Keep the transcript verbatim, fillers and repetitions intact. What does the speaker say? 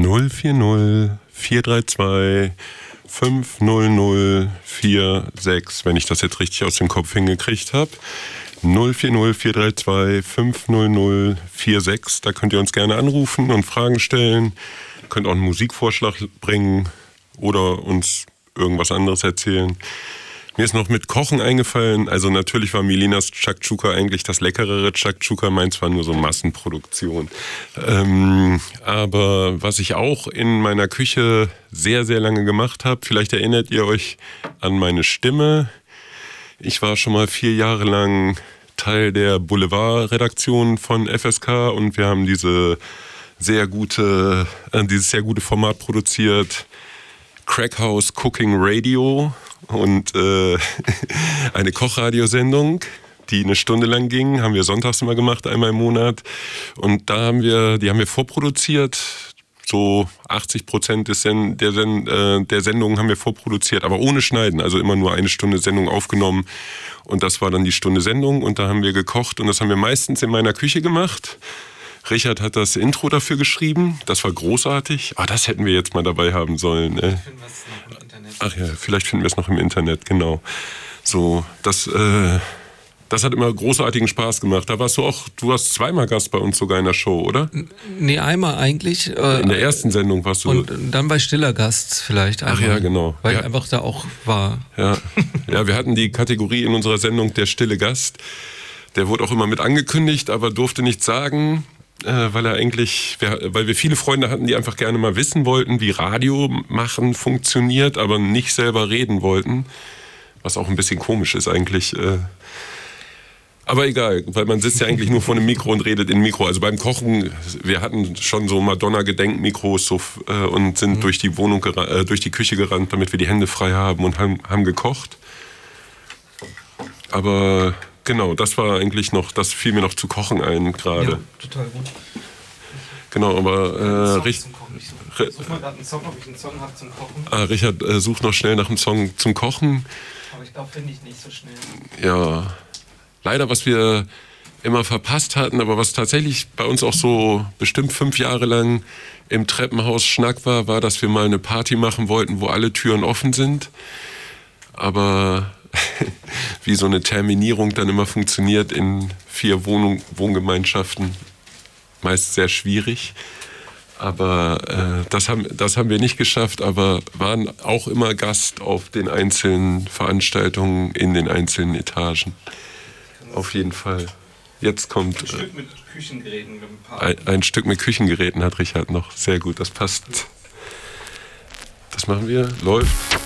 null vier null vier drei zwei fünf null null vier sechs, wenn ich das jetzt richtig aus dem Kopf hingekriegt habe. null vier null vier drei zwei fünf null null vier sechs. Da könnt ihr uns gerne anrufen und Fragen stellen. Ihr könnt auch einen Musikvorschlag bringen oder uns irgendwas anderes erzählen. Mir ist noch mit Kochen eingefallen. Also natürlich war Milinas Chakchuka eigentlich das leckerere Chakchuka. Meins war nur so Massenproduktion. Ähm, aber was ich auch in meiner Küche sehr, sehr lange gemacht habe, vielleicht erinnert ihr euch an meine Stimme. Ich war schon mal vier Jahre lang Teil der Boulevard-Redaktion von F S K und wir haben diese sehr gute, äh, dieses sehr gute Format produziert, Crackhouse Cooking Radio, und äh, eine Kochradiosendung, die eine Stunde lang ging, haben wir sonntags immer gemacht, einmal im Monat. Und da haben wir, die haben wir vorproduziert. So achtzig Prozent des Sen- der, Sen- äh, der Sendungen haben wir vorproduziert, aber ohne Schneiden. Also immer nur eine Stunde Sendung aufgenommen. Und das war dann die Stunde Sendung. Und da haben wir gekocht. Und das haben wir meistens in meiner Küche gemacht. Richard hat das Intro dafür geschrieben. Das war großartig. Ah, das hätten wir jetzt mal dabei haben sollen. Äh. Finden wir es noch im Internet. Ach ja, vielleicht finden wir es noch im Internet, genau. So, das, äh, das hat immer großartigen Spaß gemacht. Da warst du auch, du warst zweimal Gast bei uns sogar in der Show, oder? Nee, einmal eigentlich. Äh, in der ersten Sendung warst du. Und dann bei Stiller Gast vielleicht einmal. Ach ja, genau. Weil ja. ich einfach da auch war. Ja. ja, wir hatten die Kategorie in unserer Sendung der stille Gast. Der wurde auch immer mit angekündigt, aber durfte nichts sagen. Äh, weil er eigentlich, wir, weil wir viele Freunde hatten, die einfach gerne mal wissen wollten, wie Radio machen funktioniert, aber nicht selber reden wollten, was auch ein bisschen komisch ist eigentlich. Äh. Aber egal, weil man sitzt ja eigentlich nur vor einem Mikro und redet in Mikro. Also beim Kochen, wir hatten schon so Madonna-Gedenkmikros so, äh, und sind mhm. durch die Wohnung, äh, durch die Küche gerannt, damit wir die Hände frei haben und haben, haben gekocht. Aber genau, das war eigentlich noch, das fiel mir noch zu Kochen ein gerade. Ja, total gut. Genau, aber äh, Rich, ich such mal gerade einen Song, ob ich einen Song habe zum Kochen. Ah, Richard äh, sucht noch schnell nach einem Song zum Kochen. Aber ich glaube, finde ich nicht so schnell. Ja, leider, was wir immer verpasst hatten, aber was tatsächlich bei uns auch so bestimmt fünf Jahre lang im Treppenhaus Schnack war, war, dass wir mal eine Party machen wollten, wo alle Türen offen sind. Aber wie so eine Terminierung dann immer funktioniert in vier Wohnung, Wohngemeinschaften, meist sehr schwierig. Aber äh, das, haben, das haben wir nicht geschafft, aber waren auch immer Gast auf den einzelnen Veranstaltungen in den einzelnen Etagen. Auf jeden Fall. Jetzt kommt... Ein äh, Stück mit Küchengeräten. Mit ein, paar ein, ein Stück mit Küchengeräten hat Richard noch. Sehr gut, das passt. Das machen wir. Läuft.